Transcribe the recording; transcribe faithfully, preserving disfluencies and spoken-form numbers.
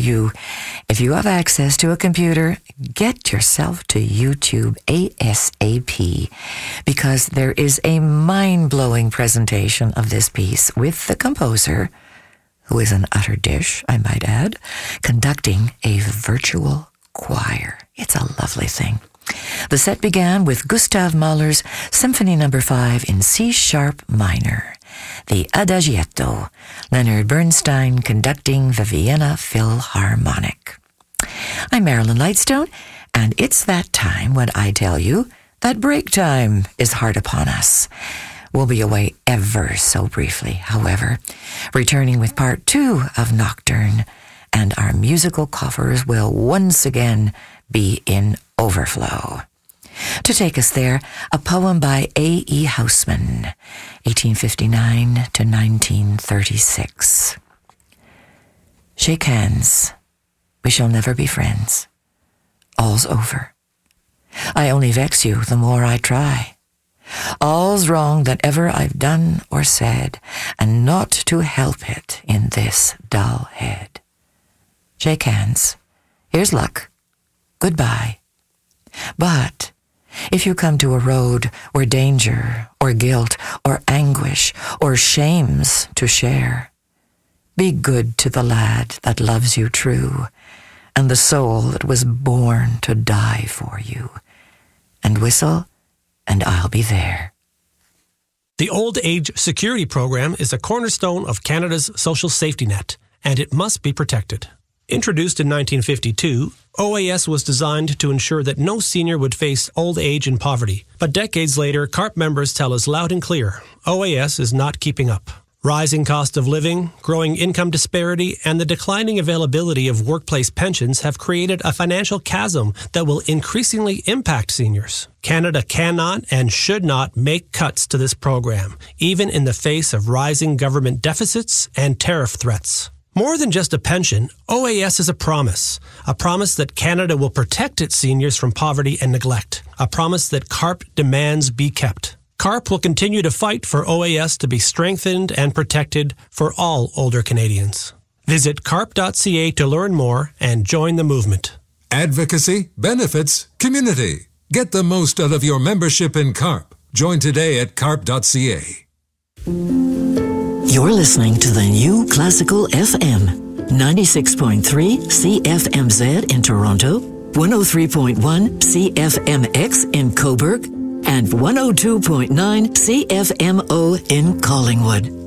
you. If you have access to a computer, get yourself to YouTube ASAP, because there is a mind-blowing presentation of this piece with the composer, who is an utter dish, I might add, conducting a virtual choir. It's a lovely thing. The set began with Gustav Mahler's Symphony Number five in C-sharp minor, the Adagietto, Leonard Bernstein conducting the Vienna Philharmonic. I'm Marilyn Lightstone, and it's that time when I tell you that break time is hard upon us. We'll be away ever so briefly, however, returning with part two of Nocturne, and our musical coffers will once again be in overflow. To take us there, a poem by A E Housman, eighteen fifty-nine to nineteen thirty-six. Shake hands. We shall never be friends. All's over. I only vex you the more I try. All's wrong that ever I've done or said, and naught to help it in this dull head. Shake hands. Here's luck. Goodbye. But if you come to a road where danger or guilt or anguish or shame's to share, be good to the lad that loves you true, and the soul that was born to die for you, and whistle, and I'll be there. The Old Age Security Program is a cornerstone of Canada's social safety net, and it must be protected. Introduced in nineteen fifty-two, O A S was designed to ensure that no senior would face old age and poverty. But decades later, C A R P members tell us loud and clear, O A S is not keeping up. Rising cost of living, growing income disparity, and the declining availability of workplace pensions have created a financial chasm that will increasingly impact seniors. Canada cannot and should not make cuts to this program, even in the face of rising government deficits and tariff threats. More than just a pension, O A S is a promise. A promise that Canada will protect its seniors from poverty and neglect. A promise that C A R P demands be kept. C A R P will continue to fight for O A S to be strengthened and protected for all older Canadians. Visit carp dot c a to learn more and join the movement. Advocacy, benefits, community. Get the most out of your membership in C A R P. Join today at carp dot c a. You're listening to the new Classical F M, ninety-six point three C F M Z in Toronto, one oh three point one C F M X in Cobourg, and one oh two point nine C F M O in Collingwood.